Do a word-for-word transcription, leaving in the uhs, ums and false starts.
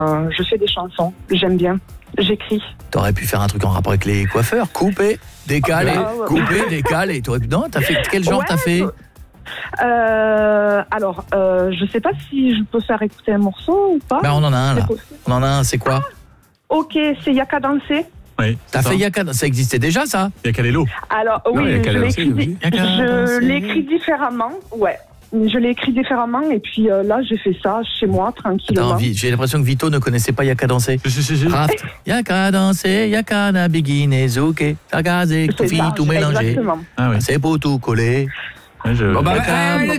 euh, je fais des chansons. J'aime bien. J'écris. T'aurais pu faire un truc en rapport avec les coiffeurs, couper, décaler, Ah, ouais. couper, décaler. T'aurais pu... Non, t'as fait quel genre Ouais, t'as fait? Euh, alors, euh, je sais pas si je peux faire écouter un morceau ou pas. Ben on en a un là. C'est possible. On en a un, c'est quoi? Ok, c'est Yaka danser. Oui, T'as fait Yaka, ça existait déjà ça? Yakalelo. Alors Non, oui, Yaka je l'ai danser, écrit, oui. Yaka je danser. l'ai écrit différemment. Ouais, je l'ai écrit différemment et puis euh, là j'ai fait ça chez moi tranquillement. Attends, Vi- j'ai l'impression que Vito ne connaissait pas Yaka danser. Si, si, si, si. Raft. Yaka danser, Yaka na bigine zuke, Tagaze, C'est Kofi, ça, tout mélangé. exactement. Ah oui. C'est pour tout coller. Ouais, je... Bon, bah, Yaka, allez, bon,